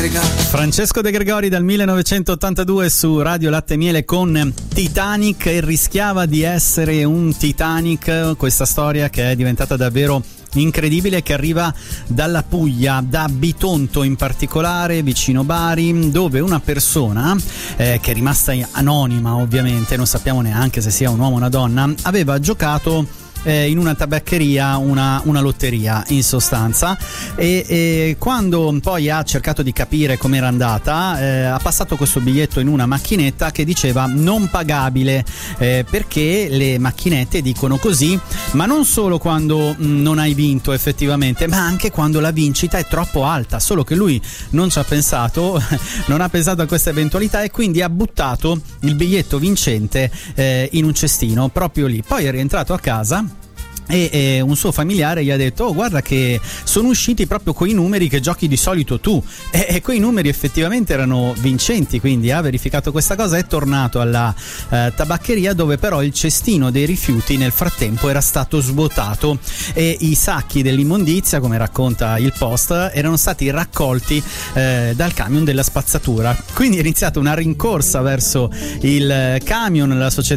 carica. Francesco De Gregori dal 1982 su Radio Latte e Miele con Titanic, e rischiava di essere un Titanic, questa storia che è diventata davvero incredibile, che arriva dalla Puglia, da Bitonto in particolare, vicino Bari, dove una persona che è rimasta anonima, ovviamente non sappiamo neanche se sia un uomo o una donna, aveva giocato in una tabaccheria una lotteria, in sostanza, e quando poi ha cercato di capire com'era andata, ha passato questo biglietto in una macchinetta che diceva non pagabile, perché le macchinette dicono così, ma non solo quando non hai vinto effettivamente, ma anche quando la vincita è troppo alta. Solo che lui non ci ha pensato, non ha pensato a questa eventualità, e quindi ha buttato il biglietto vincente in un cestino proprio lì. Poi è rientrato a casa e un suo familiare gli ha detto: oh, guarda che sono usciti proprio quei numeri che giochi di solito tu, e quei numeri effettivamente erano vincenti. Quindi ha verificato questa cosa, è tornato alla tabaccheria, dove però il cestino dei rifiuti nel frattempo era stato svuotato e i sacchi dell'immondizia, come racconta il Post, erano stati raccolti dal camion della spazzatura. Quindi è iniziata una rincorsa verso il camion, la società